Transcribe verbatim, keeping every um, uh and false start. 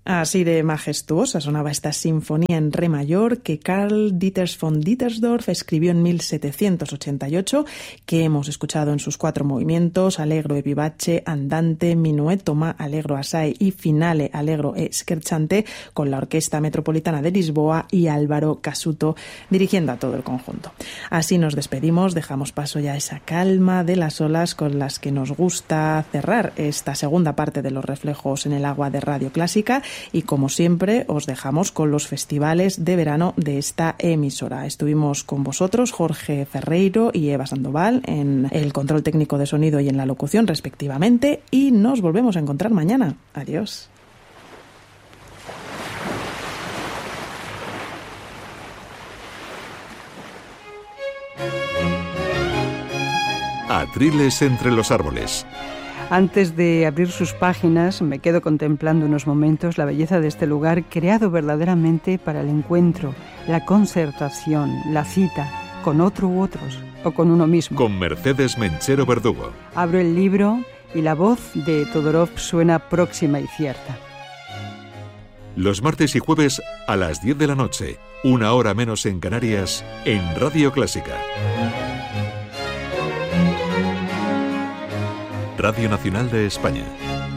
Así de majestuosa sonaba esta sinfonía en re mayor que Karl Dieters von Dittersdorf escribió en mil setecientos ochenta y ocho, que hemos escuchado en sus cuatro movimientos, Allegro e vivace, Andante, Minuetto ma Allegro assai y Finale Allegro e scherzante, con la Orquesta Metropolitana de Lisboa y Álvaro Casuto dirigiendo a todo el conjunto. Así nos despedimos, dejamos paso ya a esa calma de las olas con las que nos gusta cerrar esta segunda parte de los reflejos en el agua de Radio Clásica. Y como siempre os dejamos con los festivales de verano de esta emisora. Estuvimos con vosotros Jorge Ferreiro y Eva Sandoval en el control técnico de sonido y en la locución respectivamente, y nos volvemos a encontrar mañana. Adiós. Atriles entre los árboles. Antes de abrir sus páginas, me quedo contemplando unos momentos la belleza de este lugar creado verdaderamente para el encuentro, la concertación, la cita, con otro u otros, o con uno mismo. Con Mercedes Menchero Verdugo. Abro el libro y la voz de Todorov suena próxima y cierta. Los martes y jueves a las diez de la noche, una hora menos en Canarias, en Radio Clásica. Radio Nacional de España.